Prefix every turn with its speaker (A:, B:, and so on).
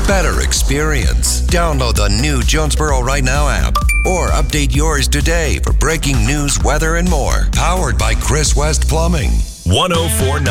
A: better experience. Download the new Jonesboro Right Now app or update yours today for breaking news, weather, and more. Powered by Chris West Plumbing.
B: 1049